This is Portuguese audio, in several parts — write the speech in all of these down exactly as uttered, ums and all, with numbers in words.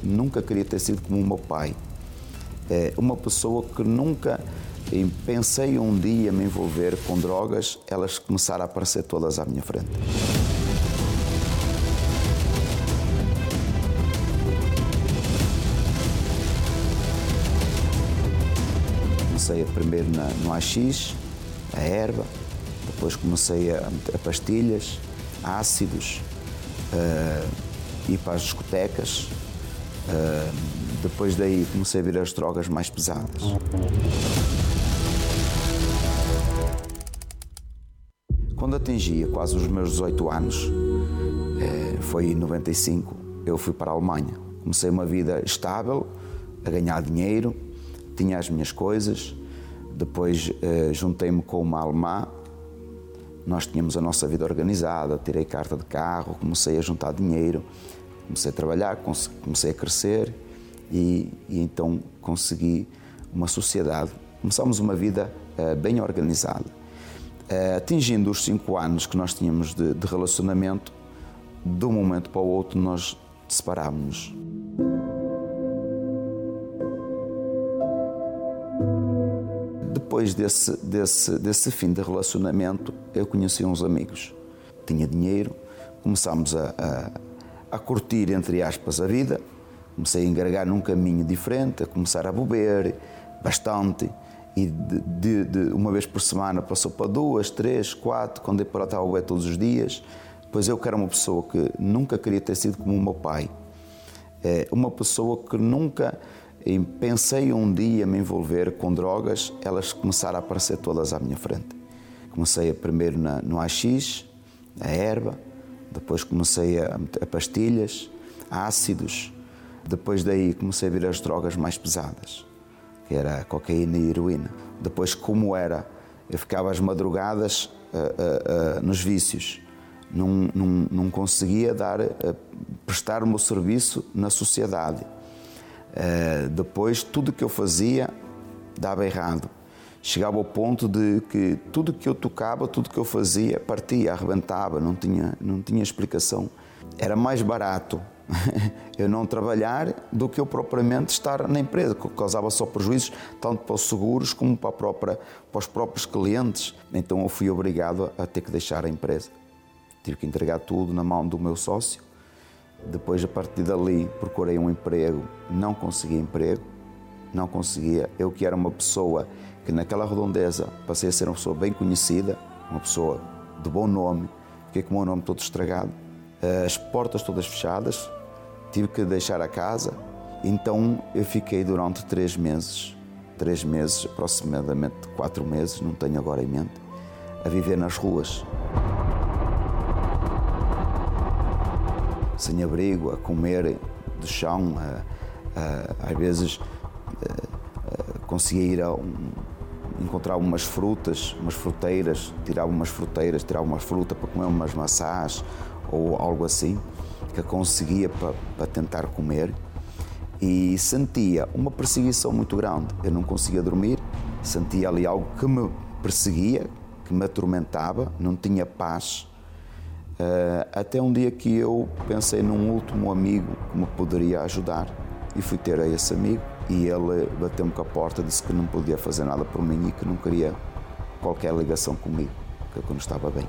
nunca queria ter sido como o meu pai. É uma pessoa que nunca pensei um dia me envolver com drogas, elas começaram a aparecer todas à minha frente. Comecei a primeiro na, no A X, a erva, depois comecei a, a pastilhas, ácidos, uh, ir para as discotecas, uh, depois daí comecei a vir as drogas mais pesadas. Quando atingia quase os meus dezoito anos, uh, foi em noventa e cinco, eu fui para a Alemanha. Comecei uma vida estável, a ganhar dinheiro, tinha as minhas coisas, depois uh, juntei-me com uma alemã, nós tínhamos a nossa vida organizada, tirei carta de carro, comecei a juntar dinheiro, comecei a trabalhar, comecei a crescer e, e então consegui uma sociedade, começámos uma vida uh, bem organizada. Uh, atingindo os cinco anos que nós tínhamos de, de relacionamento, de um momento para o outro nós separámos-nos. Depois desse, desse, desse fim de relacionamento, eu conheci uns amigos. Tinha dinheiro, começámos a, a, a curtir, entre aspas, a vida. Comecei a engargar num caminho diferente, a começar a beber bastante. E de, de, de uma vez por semana passou para duas, três, quatro, quando eu estava a beber todos os dias. Pois eu que era uma pessoa que nunca queria ter sido como o meu pai. É uma pessoa que nunca... E pensei um dia me envolver com drogas, elas começaram a aparecer todas à minha frente. Comecei a primeiro na, no A X, a erva, depois comecei a, a pastilhas, ácidos, depois daí comecei a vir as drogas mais pesadas, que era a cocaína e a heroína. Depois, como era, eu ficava às madrugadas uh, uh, uh, nos vícios, não, não, não conseguia dar, uh, prestar o meu serviço na sociedade. Uh, depois, tudo que eu fazia dava errado. Chegava ao ponto de que tudo que eu tocava, tudo que eu fazia, partia, arrebentava, não tinha, não tinha explicação. Era mais barato eu não trabalhar do que eu propriamente estar na empresa, que causava só prejuízos, tanto para os seguros como para, a própria, para os próprios clientes. Então eu fui obrigado a ter que deixar a empresa. Tive que entregar tudo na mão do meu sócio. Depois, a partir dali, procurei um emprego, não conseguia emprego, não conseguia. Eu que era uma pessoa que naquela redondeza passei a ser uma pessoa bem conhecida, uma pessoa de bom nome, fiquei com o meu nome todo estragado, as portas todas fechadas, tive que deixar a casa, então eu fiquei durante três meses, três meses, aproximadamente quatro meses, não tenho agora em mente, a viver nas ruas. Sem abrigo, a comer do chão, a, a, às vezes a, a, conseguia ir a um, encontrar umas frutas, umas fruteiras, tirava umas fruteiras, tirava uma fruta para comer umas maçãs ou algo assim, que eu conseguia para, para tentar comer e sentia uma perseguição muito grande. Eu não conseguia dormir, sentia ali algo que me perseguia, que me atormentava, não tinha paz. Uh, até um dia que eu pensei num último amigo que me poderia ajudar e fui ter a esse amigo e ele bateu-me com a porta, disse que não podia fazer nada por mim e que não queria qualquer ligação comigo, que eu não estava bem.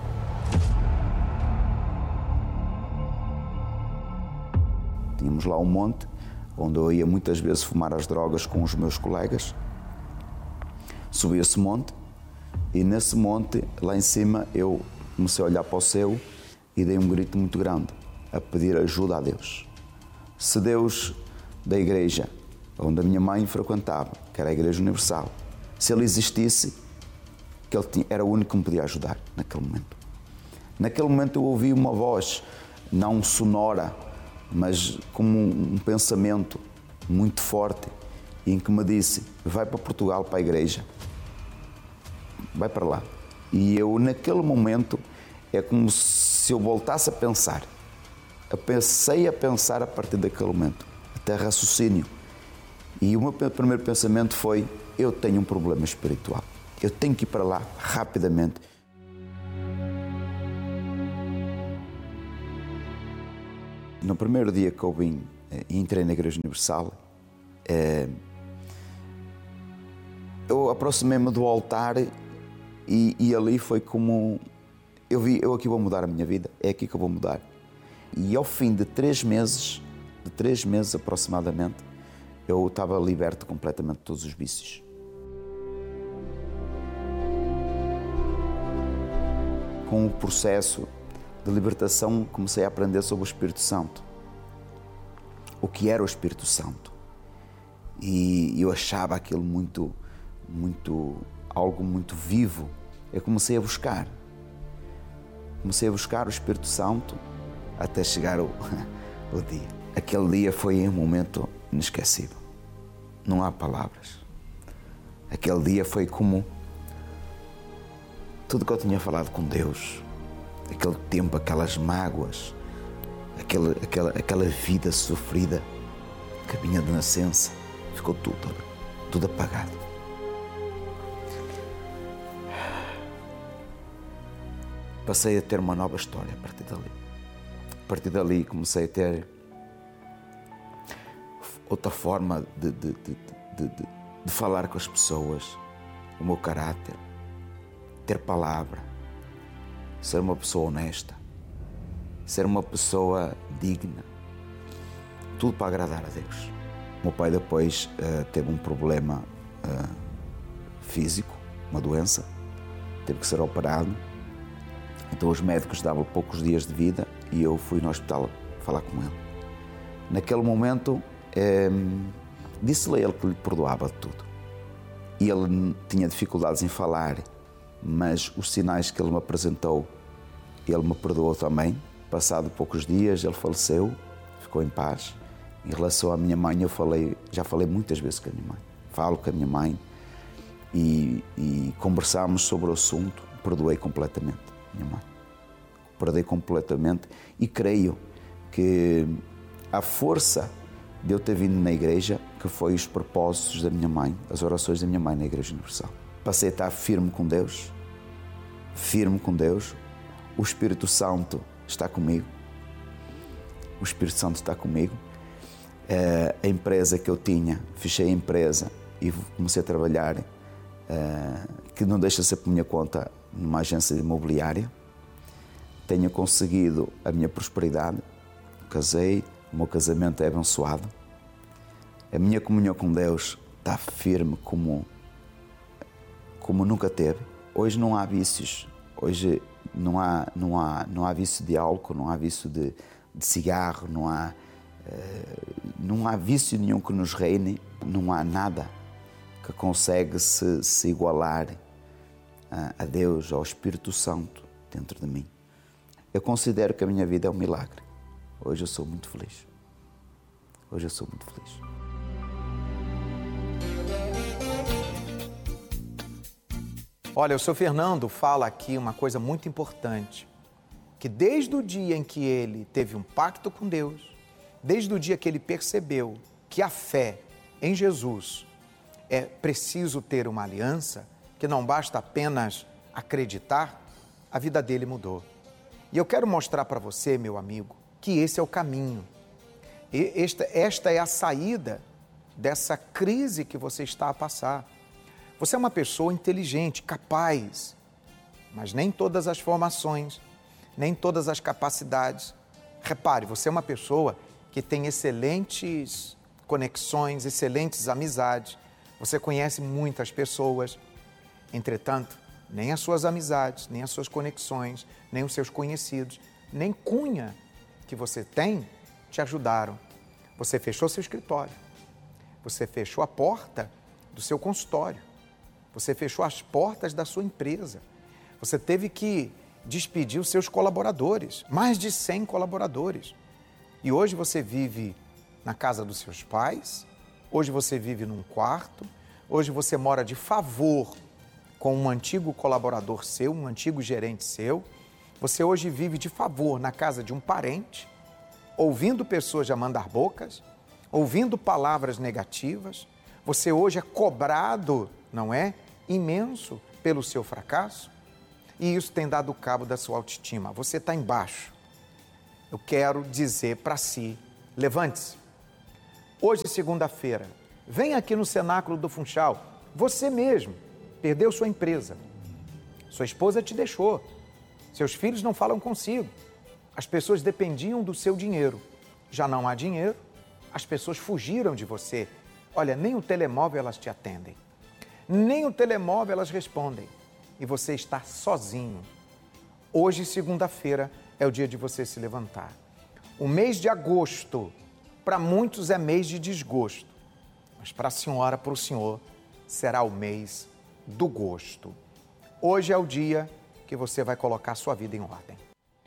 Tínhamos lá um monte onde eu ia muitas vezes fumar as drogas com os meus colegas. Subi esse monte e nesse monte, lá em cima, eu comecei a olhar para o céu e dei um grito muito grande, a pedir ajuda a Deus. Se Deus da igreja, onde a minha mãe frequentava, que era a Igreja Universal, se Ele existisse, que Ele tinha, era o único que me podia ajudar naquele momento. Naquele momento eu ouvi uma voz, não sonora, mas como um pensamento muito forte, em que me disse, vai para Portugal, para a igreja, vai para lá. E eu, naquele momento, é como se eu voltasse a pensar. Eu pensei a pensar a partir daquele momento, até raciocínio. E o meu primeiro pensamento foi, eu tenho um problema espiritual. Eu tenho que ir para lá rapidamente. No primeiro dia que eu vim e entrei na Igreja Universal. Eu aproximei-me do altar e, e ali foi como eu vi, eu aqui vou mudar a minha vida, é aqui que eu vou mudar. E ao fim de três meses, de três meses aproximadamente, eu estava liberto completamente de todos os vícios. Com o processo de libertação, comecei a aprender sobre o Espírito Santo. O que era o Espírito Santo. E eu achava aquilo muito, muito, algo muito vivo. Eu comecei a buscar. Comecei a buscar o Espírito Santo até chegar o, o dia. Aquele dia foi um momento inesquecível. Não há palavras. Aquele dia foi como tudo que eu tinha falado com Deus, aquele tempo, aquelas mágoas, aquela, aquela, aquela vida sofrida que vinha de nascença, ficou tudo, tudo apagado. Passei a ter uma nova história a partir dali. A partir dali comecei a ter outra forma de, de, de, de, de, de falar com as pessoas, o meu caráter, ter palavra, ser uma pessoa honesta, ser uma pessoa digna, tudo para agradar a Deus. O meu pai depois uh, teve um problema uh, físico, uma doença, teve que ser operado. Então os médicos davam poucos dias de vida e eu fui no hospital falar com ele. Naquele momento, eh, disse-lhe a ele que lhe perdoava de tudo. E ele tinha dificuldades em falar, mas os sinais que ele me apresentou, ele me perdoou também. Passado poucos dias, ele faleceu, ficou em paz. Em relação à minha mãe, eu falei, já falei muitas vezes com a minha mãe. Falo com a minha mãe e, e conversámos sobre o assunto, perdoei completamente. Minha mãe. Perdoei completamente e creio que a força de eu ter vindo na igreja, que foi os propósitos da minha mãe, as orações da minha mãe na Igreja Universal. Passei a estar firme com Deus, firme com Deus. O Espírito Santo está comigo. O Espírito Santo está comigo. A empresa que eu tinha, fechei a empresa e comecei a trabalhar, que não deixa de ser por minha conta, numa agência imobiliária. Tenho conseguido a minha prosperidade, casei, o meu casamento é abençoado. A minha comunhão com Deus está firme como, como nunca teve. Hoje não há vícios, hoje não há, não há, não há vício de álcool, não há vício de, de cigarro, não há, não há vício nenhum que nos reine, não há nada que consegue se, se igualar a Deus, ao Espírito Santo dentro de mim. Eu considero que a minha vida é um milagre. Hoje eu sou muito feliz. Hoje eu sou muito feliz. Olha, o seu Fernando fala aqui uma coisa muito importante, que desde o dia em que ele teve um pacto com Deus, desde o dia que ele percebeu que a fé em Jesus é preciso ter uma aliança, que não basta apenas acreditar, a vida dele mudou. E eu quero mostrar para você, meu amigo, que esse é o caminho. E esta, esta é a saída dessa crise que você está a passar. Você é uma pessoa inteligente, capaz, mas nem todas as formações, nem todas as capacidades. Repare, você é uma pessoa que tem excelentes conexões, excelentes amizades. Você conhece muitas pessoas. Entretanto, nem as suas amizades, nem as suas conexões, nem os seus conhecidos, nem cunha que você tem te ajudaram. Você fechou seu escritório, você fechou a porta do seu consultório, você fechou as portas da sua empresa, você teve que despedir os seus colaboradores, mais de cem colaboradores. E hoje você vive na casa dos seus pais, hoje você vive num quarto, hoje você mora de favor com um antigo colaborador seu, um antigo gerente seu. Você hoje vive de favor na casa de um parente, ouvindo pessoas já mandar bocas, ouvindo palavras negativas. Você hoje é cobrado, não é? Imenso pelo seu fracasso. E isso tem dado cabo da sua autoestima. Você está embaixo. Eu quero dizer para si, levante-se, Hoje, segunda-feira, vem aqui no cenáculo do Funchal. Você mesmo perdeu sua empresa. Sua esposa te deixou. Seus filhos não falam consigo. As pessoas dependiam do seu dinheiro. Já não há dinheiro, as pessoas fugiram de você. Olha, nem o telemóvel elas te atendem. Nem o telemóvel elas respondem. E você está sozinho. Hoje, segunda-feira, é o dia de você se levantar. O mês de agosto, para muitos é mês de desgosto. Mas para a senhora, para o senhor, será o mês do gosto. Hoje é o dia que você vai colocar a sua vida em ordem.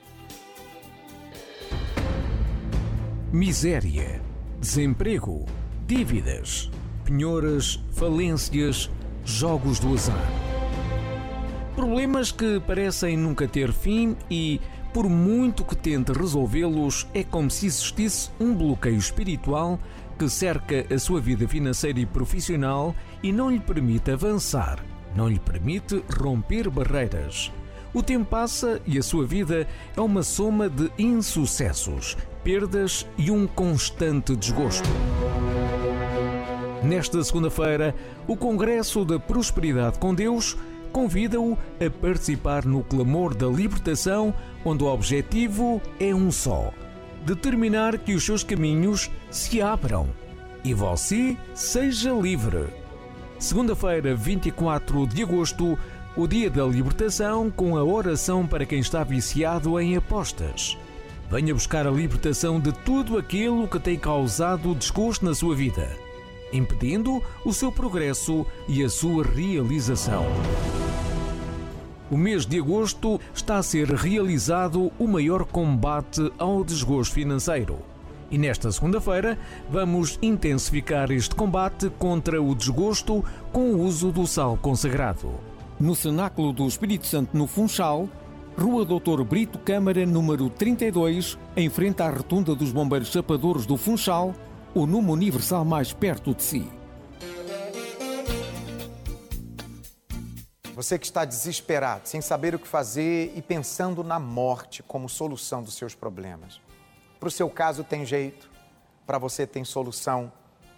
Miséria, desemprego, dívidas, penhoras, falências, jogos do azar. Problemas que parecem nunca ter fim e, por muito que tente resolvê-los, é como se existisse um bloqueio espiritual que cerca a sua vida financeira e profissional e não lhe permite avançar, não lhe permite romper barreiras. O tempo passa e a sua vida é uma soma de insucessos, perdas e um constante desgosto. Nesta segunda-feira, o Congresso da Prosperidade com Deus convida-o a participar no clamor da libertação, onde o objetivo é um só: determinar que os seus caminhos se abram e você seja livre. Segunda-feira, vinte e quatro de agosto, o dia da libertação, com a oração para quem está viciado em apostas. Venha buscar a libertação de tudo aquilo que tem causado desgosto na sua vida, impedindo o seu progresso e a sua realização. O mês de agosto está a ser realizado o maior combate ao desgosto financeiro. E nesta segunda-feira vamos intensificar este combate contra o desgosto com o uso do sal consagrado. No Cenáculo do Espírito Santo, no Funchal, Rua doutor Brito Câmara, número trinta e dois, em frente à rotunda dos Bombeiros Chapadores do Funchal, o número universal mais perto de si. Você que está desesperado, sem saber o que fazer e pensando na morte como solução dos seus problemas. Para o seu caso tem jeito, para você tem solução.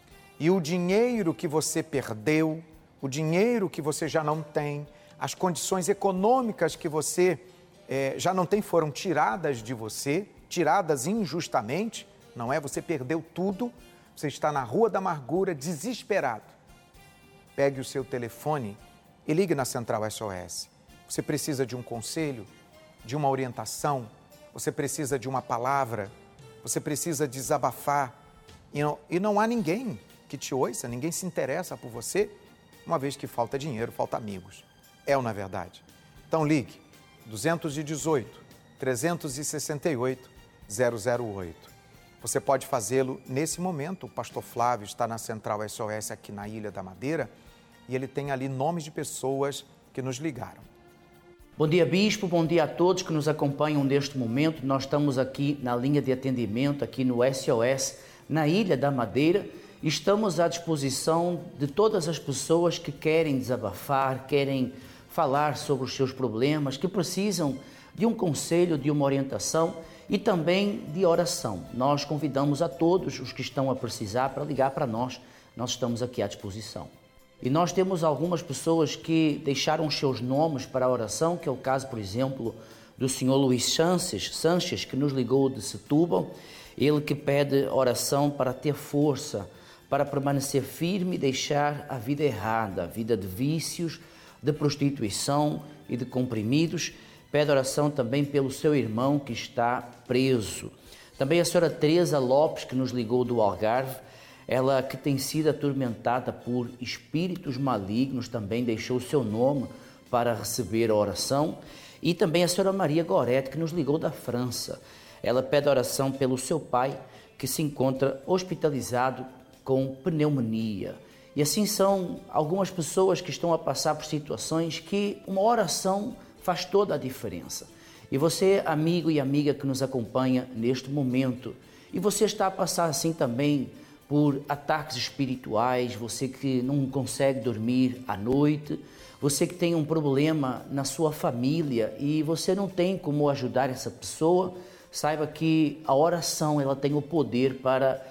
E o dinheiro que você perdeu, o dinheiro que você já não tem, as condições econômicas que você eh, já não tem foram tiradas de você, tiradas injustamente, não é? Você perdeu tudo, você está na Rua da Amargura, desesperado. Pegue o seu telefone e ligue na Central S O S. Você precisa de um conselho, de uma orientação, você precisa de uma palavra, você precisa desabafar. E não, e não há ninguém que te ouça, ninguém se interessa por você, uma vez que falta dinheiro, falta amigos. É ou não é verdade? Então ligue dois um oito, três seis oito, zero zero oito. Você pode fazê-lo nesse momento. O pastor Flávio está na Central S O S aqui na Ilha da Madeira e ele tem ali nomes de pessoas que nos ligaram. Bom dia, Bispo. Bom dia a todos que nos acompanham neste momento. Nós estamos aqui na linha de atendimento, aqui no S O S, na Ilha da Madeira. Estamos à disposição de todas as pessoas que querem desabafar, querem falar sobre os seus problemas, que precisam de um conselho, de uma orientação e também de oração. Nós convidamos a todos os que estão a precisar para ligar para nós. Nós estamos aqui à disposição. E nós temos algumas pessoas que deixaram os seus nomes para a oração, que é o caso, por exemplo, do senhor Luiz Sanches, Sanches, que nos ligou de Setúbal. Ele que pede oração para ter força, para permanecer firme e deixar a vida errada, a vida de vícios, de prostituição e de comprimidos. Pede oração também pelo seu irmão que está preso. Também a senhora Teresa Lopes, que nos ligou do Algarve, ela que tem sido atormentada por espíritos malignos, também deixou o seu nome para receber a oração. E também a senhora Maria Gorete, que nos ligou da França. Ela pede oração pelo seu pai, que se encontra hospitalizado com pneumonia. E assim são algumas pessoas que estão a passar por situações que uma oração faz toda a diferença. E você, amigo e amiga que nos acompanha neste momento, e você está a passar assim também por ataques espirituais, você que não consegue dormir à noite, você que tem um problema na sua família e você não tem como ajudar essa pessoa, saiba que a oração ela tem o poder para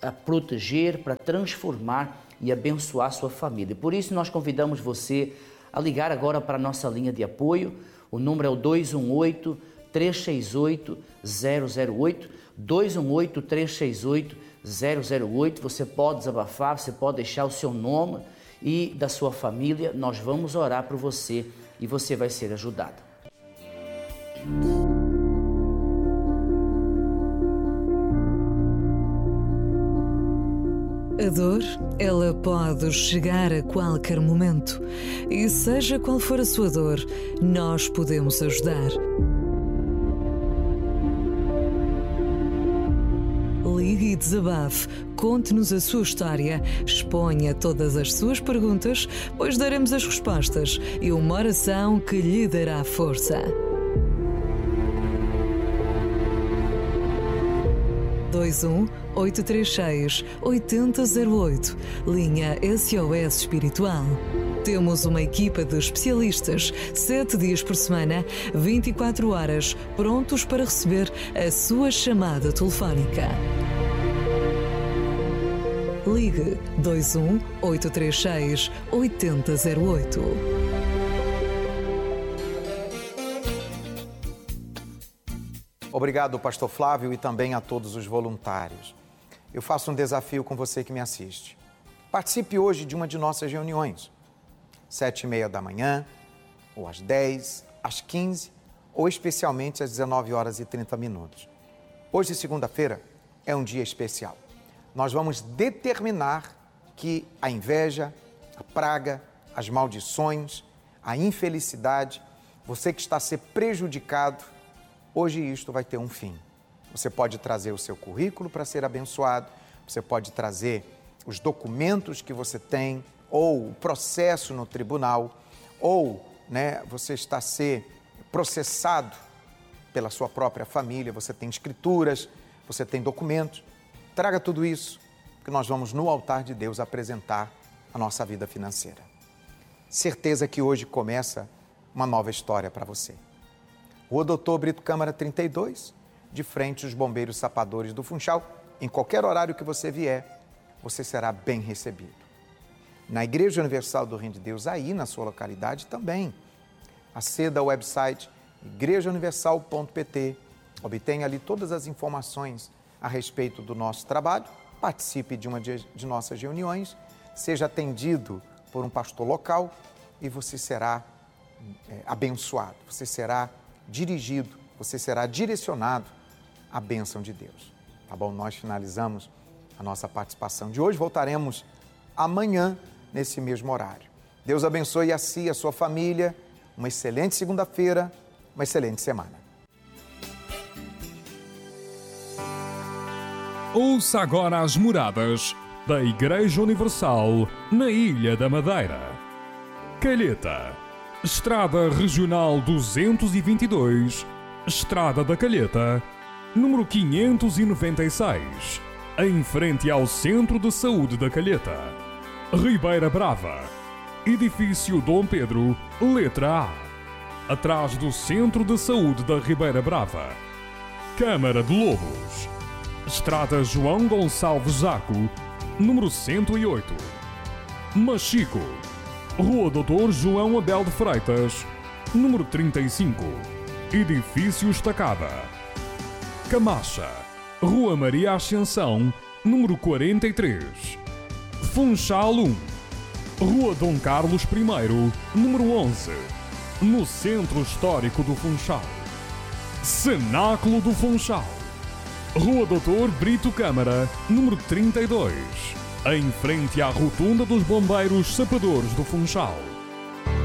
proteger, para transformar e abençoar a sua família. Por isso nós convidamos você a ligar agora para a nossa linha de apoio. O número é o dois um oito, três seis oito, zero zero oito, dois um oito, três seis oito, zero zero oito. Você pode desabafar, você pode deixar o seu nome e da sua família. Nós vamos orar por você e você vai ser ajudado. A dor, ela pode chegar a qualquer momento. E seja qual for a sua dor, nós podemos ajudar. Ligue e desabafe, conte-nos a sua história, exponha todas as suas perguntas, pois daremos as respostas e uma oração que lhe dará força. dois um oito três seis, oito zero zero oito, linha S O S Espiritual. Temos uma equipa de especialistas, sete dias por semana, vinte e quatro horas, prontos para receber a sua chamada telefónica. Ligue dois um oito três seis, oito zero oito. Obrigado, pastor Flávio, e também a todos os voluntários. Eu faço um desafio com você que me assiste. Participe hoje de uma de nossas reuniões. Sete e meia da manhã, ou às dez, às quinze, ou especialmente às dezenove horas e trinta minutos. Hoje, segunda-feira, é um dia especial. Nós vamos determinar que a inveja, a praga, as maldições, a infelicidade, você que está a ser prejudicado, hoje isto vai ter um fim. Você pode trazer o seu currículo para ser abençoado, você pode trazer os documentos que você tem, ou o processo no tribunal, ou né, você está a ser processado pela sua própria família, você tem escrituras, você tem documentos. Traga tudo isso, que nós vamos no altar de Deus apresentar a nossa vida financeira. Certeza que hoje começa uma nova história para você. Rua Doutor Brito Câmara trinta e dois, de frente aos bombeiros sapadores do Funchal. Em qualquer horário que você vier, você será bem recebido. Na Igreja Universal do Reino de Deus, aí na sua localidade também. Aceda ao website igreja universal ponto p t, obtenha ali todas as informações a respeito do nosso trabalho, participe de uma de, de nossas reuniões, seja atendido por um pastor local e você será é, abençoado, você será dirigido, você será direcionado à bênção de Deus. Tá bom? Nós finalizamos a nossa participação de hoje. Voltaremos amanhã nesse mesmo horário. Deus abençoe a si e a sua família. Uma excelente segunda-feira, uma excelente semana. Ouça agora as moradas da Igreja Universal na Ilha da Madeira. Calheta, Estrada Regional duzentos e vinte e dois, Estrada da Calheta, número quinhentos e noventa e seis, em frente ao Centro de Saúde da Calheta. Ribeira Brava, Edifício Dom Pedro, letra A, atrás do Centro de Saúde da Ribeira Brava. Câmara de Lobos, Estrada João Gonçalves Zaco, número cento e oito. Machico, Rua Doutor João Abel de Freitas, número trinta e cinco, Edifício Estacada. Camacha, Rua Maria Ascensão, número quarenta e três. Funchal um, Rua Dom Carlos I, número onze, no Centro Histórico do Funchal. Cenáculo do Funchal, Rua Doutor Brito Câmara, número trinta e dois, em frente à Rotunda dos Bombeiros Sapadores do Funchal.